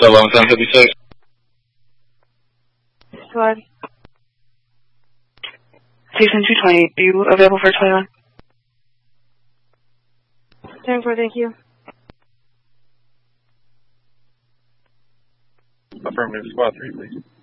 11-10-56. Go ahead. Station 220, are you available for 21? 10-4, thank you. Affirmative, squad 3, please.